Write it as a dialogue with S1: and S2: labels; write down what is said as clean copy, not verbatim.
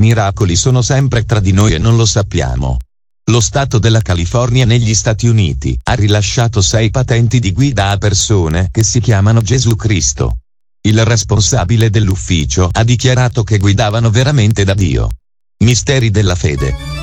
S1: miracoli sono sempre tra di noi e non lo sappiamo. Lo Stato della California negli Stati Uniti ha rilasciato 6 patenti di guida a persone che si chiamano Gesù Cristo. Il responsabile dell'ufficio ha dichiarato che guidavano veramente da Dio. Misteri della fede.